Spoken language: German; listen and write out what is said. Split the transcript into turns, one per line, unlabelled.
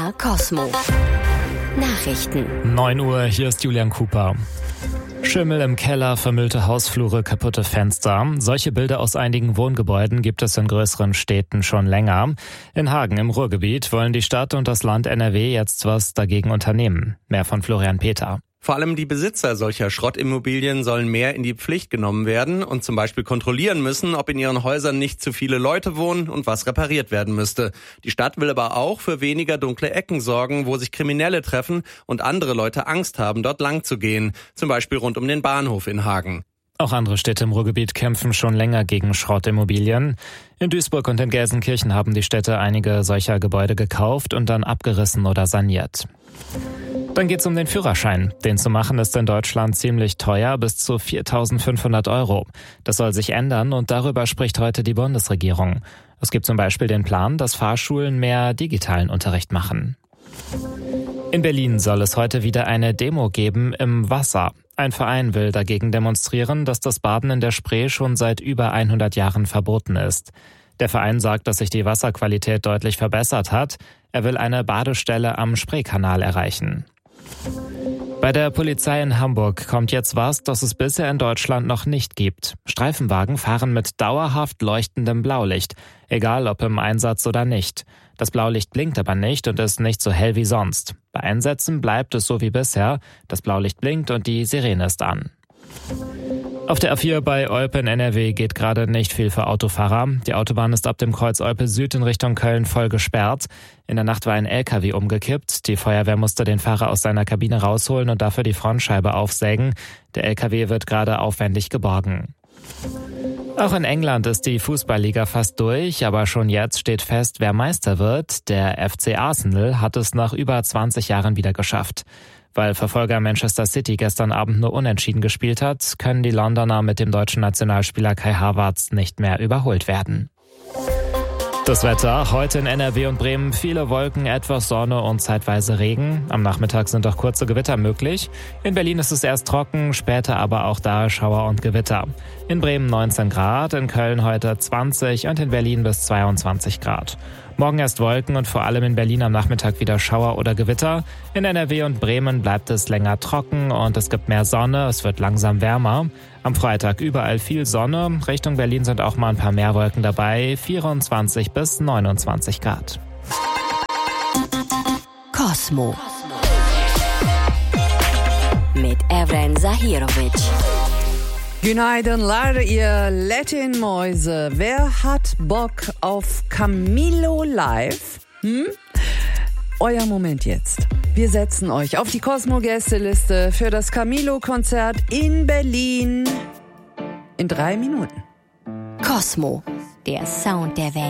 MDR Cosmo. Nachrichten.
9 Uhr, hier ist Julian Cooper. Schimmel im Keller, vermüllte Hausflure, kaputte Fenster. Solche Bilder aus einigen Wohngebäuden gibt es in größeren Städten schon länger. In Hagen im Ruhrgebiet wollen die Stadt und das Land NRW jetzt was dagegen unternehmen. Mehr von Florian Peter.
Vor allem die Besitzer solcher Schrottimmobilien sollen mehr in die Pflicht genommen werden und zum Beispiel kontrollieren müssen, ob in ihren Häusern nicht zu viele Leute wohnen und was repariert werden müsste. Die Stadt will aber auch für weniger dunkle Ecken sorgen, wo sich Kriminelle treffen und andere Leute Angst haben, dort lang zu gehen. Zum Beispiel rund um den Bahnhof in Hagen.
Auch andere Städte im Ruhrgebiet kämpfen schon länger gegen Schrottimmobilien. In Duisburg und in Gelsenkirchen haben die Städte einige solcher Gebäude gekauft und dann abgerissen oder saniert. Dann geht's um den Führerschein. Den zu machen ist in Deutschland ziemlich teuer, bis zu 4.500 €. Das soll sich ändern und darüber spricht heute die Bundesregierung. Es gibt zum Beispiel den Plan, dass Fahrschulen mehr digitalen Unterricht machen. In Berlin soll es heute wieder eine Demo geben im Wasser. Ein Verein will dagegen demonstrieren, dass das Baden in der Spree schon seit über 100 Jahren verboten ist. Der Verein sagt, dass sich die Wasserqualität deutlich verbessert hat. Er will eine Badestelle am Spreekanal erreichen. Bei der Polizei in Hamburg kommt jetzt was, das es bisher in Deutschland noch nicht gibt. Streifenwagen fahren mit dauerhaft leuchtendem Blaulicht, egal ob im Einsatz oder nicht. Das Blaulicht blinkt aber nicht und ist nicht so hell wie sonst. Bei Einsätzen bleibt es so wie bisher, das Blaulicht blinkt und die Sirene ist an. Auf der A4 bei Olpe in NRW geht gerade nicht viel für Autofahrer. Die Autobahn ist ab dem Kreuz Olpe Süd in Richtung Köln voll gesperrt. In der Nacht war ein LKW umgekippt. Die Feuerwehr musste den Fahrer aus seiner Kabine rausholen und dafür die Frontscheibe aufsägen. Der LKW wird gerade aufwendig geborgen. Auch in England ist die Fußballliga fast durch, aber schon jetzt steht fest, wer Meister wird. Der FC Arsenal hat es nach über 20 Jahren wieder geschafft. Weil Verfolger Manchester City gestern Abend nur unentschieden gespielt hat, können die Londoner mit dem deutschen Nationalspieler Kai Havertz nicht mehr überholt werden. Das Wetter, heute in NRW und Bremen viele Wolken, etwas Sonne und zeitweise Regen. Am Nachmittag sind auch kurze Gewitter möglich. In Berlin ist es erst trocken, später aber auch da Schauer und Gewitter. In Bremen 19 Grad, in Köln heute 20 und in Berlin bis 22 Grad. Morgen erst Wolken und vor allem in Berlin am Nachmittag wieder Schauer oder Gewitter. In NRW und Bremen bleibt es länger trocken und es gibt mehr Sonne, es wird langsam wärmer. Am Freitag überall viel Sonne, Richtung Berlin sind auch mal ein paar mehr Wolken dabei, 24 bis 29 Grad.
Cosmo. Mit Evren Zahirovic.
Günaydınlar, ihr Latin-Mäuse. Wer hat Bock auf Camilo Live? Euer Moment jetzt. Wir setzen euch auf die Cosmo-Gästeliste für das Camilo-Konzert in Berlin in 3 Minuten.
Cosmo, der Sound der Welt.